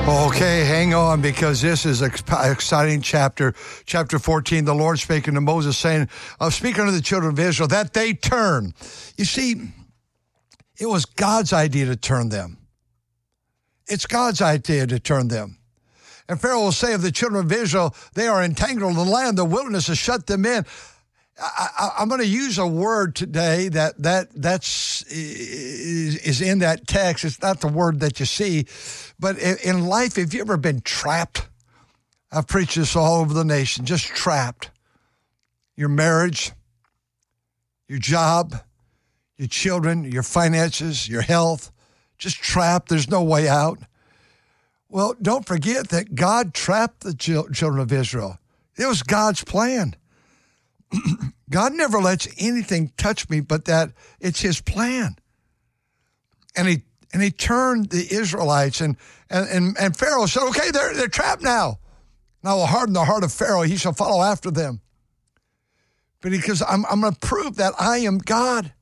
Okay, hang on, because this is an exciting chapter. Chapter 14, the Lord speaking to Moses, saying, speaking to the children of Israel, that they turn. You see, it was God's idea to turn them. It's God's idea to turn them. And Pharaoh will say of the children of Israel, they are entangled in the land, the wilderness has shut them in. I'm going to use a word today that's in that text. It's not the word that you see, but in life, have you ever been trapped? I've preached this all over the nation, just trapped. Your marriage, your job, your children, your finances, your health, just trapped. There's no way out. Well, don't forget that God trapped the children of Israel. It was God's plan. God never lets anything touch me but that it's his plan. And he turned the Israelites and Pharaoh said, okay, they're trapped now. Now I will harden the heart of Pharaoh, he shall follow after them. But because I'm going to prove that I am God.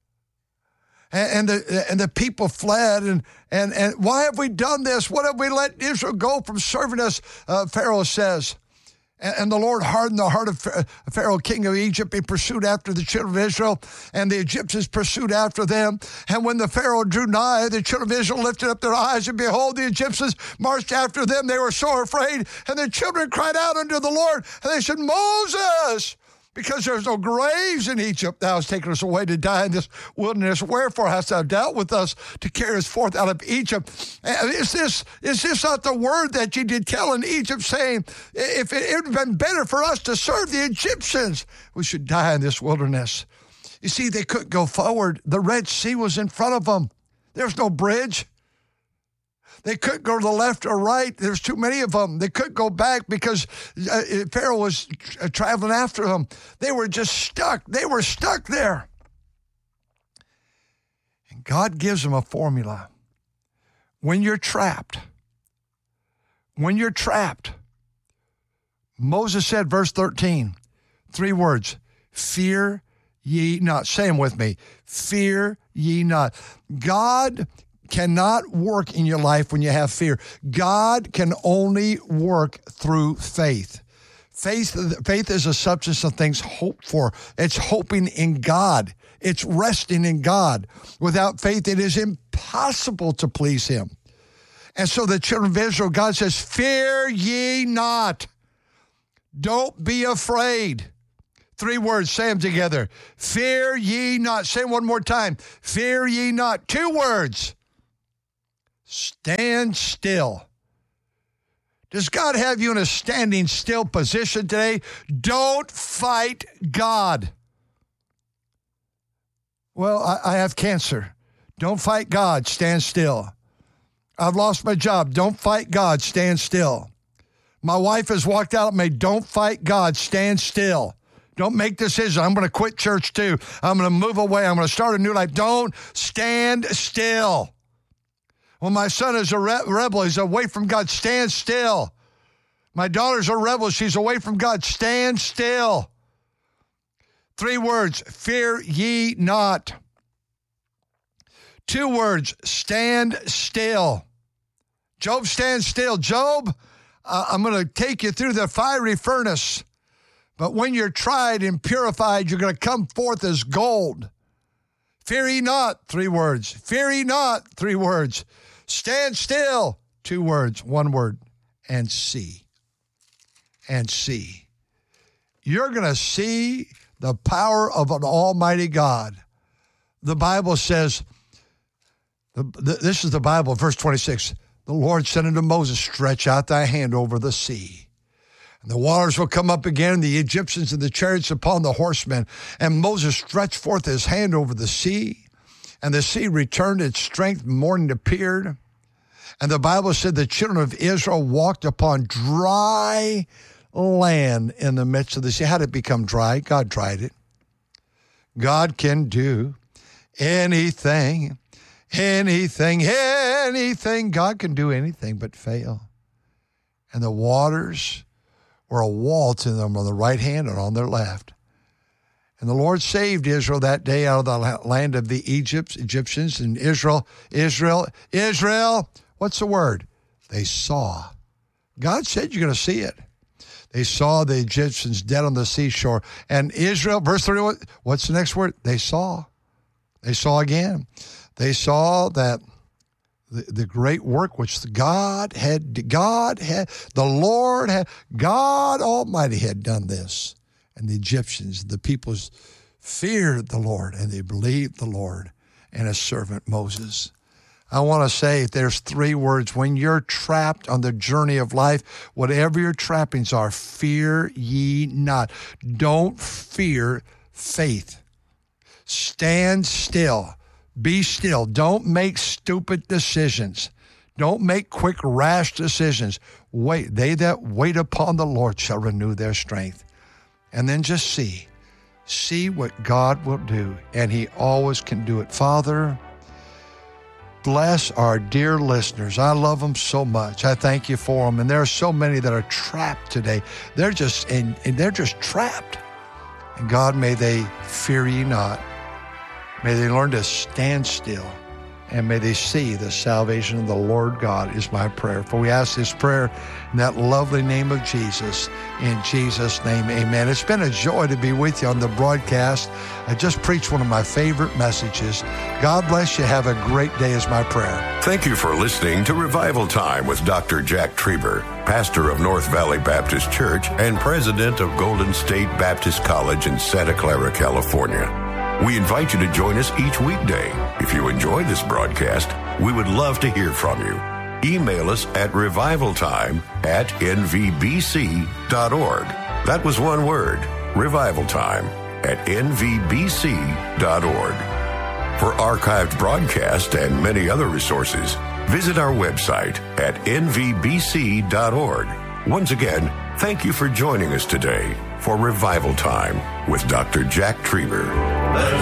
And the people fled, and why have we done this? What have we let Israel go from serving us? Pharaoh says. And the Lord hardened the heart of Pharaoh, king of Egypt. He pursued after the children of Israel, and the Egyptians pursued after them. And when the Pharaoh drew nigh, the children of Israel lifted up their eyes, and behold, the Egyptians marched after them. They were sore afraid, and the children cried out unto the Lord, and they said, Moses, because there's no graves in Egypt, thou hast taken us away to die in this wilderness. Wherefore hast thou dealt with us to carry us forth out of Egypt? Is this not the word that you did tell in Egypt, saying, if it would have been better for us to serve the Egyptians, we should die in this wilderness? You see, they couldn't go forward. The Red Sea was in front of them. There's no bridge. They couldn't go to the left or right. There's too many of them. They couldn't go back because Pharaoh was traveling after them. They were just stuck. They were stuck there. And God gives them a formula. When you're trapped, Moses said, verse 13, 3 words, fear ye not. Say them with me. Fear ye not. God cannot work in your life when you have fear. God can only work through faith. Faith is a substance of things hoped for. It's hoping in God. It's resting in God. Without faith, it is impossible to please him. And so the children of Israel, God says, fear ye not. Don't be afraid. 3 words, say them together. Fear ye not. Say them one more time. Fear ye not. 2 words. Stand still. Does God have you in a standing still position today? Don't fight God. Well, I have cancer. Don't fight God. Stand still. I've lost my job. Don't fight God. Stand still. My wife has walked out at me. Don't fight God. Stand still. Don't make decisions. I'm going to quit church too. I'm going to move away. I'm going to start a new life. Don't stand still. Well, my son is a rebel. He's away from God. Stand still. My daughter's a rebel. She's away from God. Stand still. 3 words, fear ye not. 2 words, stand still. Job, stand still. Job, I'm going to take you through the fiery furnace. But when you're tried and purified, you're going to come forth as gold. Fear ye not, 3 words. Fear ye not, 3 words. Stand still, 2 words, 1 word, and see. And see. You're going to see the power of an almighty God. The Bible says, this is the Bible, verse 26, the Lord said unto Moses, stretch out thy hand over the sea. And the waters will come up again, and the Egyptians and the chariots upon the horsemen. And Moses stretched forth his hand over the sea, and the sea returned its strength, morning appeared. And the Bible said the children of Israel walked upon dry land in the midst of the sea. How did it become dry? God dried it. God can do anything. God can do anything but fail. And the waters were a wall to them on the right hand and on their left. And the Lord saved Israel that day out of the land of the Egyptians. And Israel, what's the word? They saw. God said you're going to see it. They saw the Egyptians dead on the seashore. And Israel, verse 31, what's the next word? They saw. They saw again. They saw that the great work which God Almighty had done this. And the Egyptians, the peoples, feared the Lord, and they believed the Lord and his servant Moses. I want to say there's 3 words. When you're trapped on the journey of life, whatever your trappings are, fear ye not. Don't fear faith. Stand still. Be still. Don't make stupid decisions. Don't make quick, rash decisions. Wait. They that wait upon the Lord shall renew their strength. And then just see. See what God will do. And he always can do it. Father, bless our dear listeners. I love them so much. I thank you for them. And there are so many that are trapped today. They're just trapped. And God, may they fear ye not. May they learn to stand still. And may they see the salvation of the Lord God is my prayer. For we ask this prayer in that lovely name of Jesus. In Jesus' name, amen. It's been a joy to be with you on the broadcast. I just preached one of my favorite messages. God bless you. Have a great day is my prayer. Thank you for listening to Revival Time with Dr. Jack Trieber, pastor of North Valley Baptist Church and president of Golden State Baptist College in Santa Clara, California. We invite you to join us each weekday. If you enjoy this broadcast, we would love to hear from you. Email us at revivaltime@nvbc.org. That was one word, revivaltime@nvbc.org. For archived broadcasts and many other resources, visit our website at nvbc.org. Once again, thank you for joining us today for Revival Time with Dr. Jack Trieber.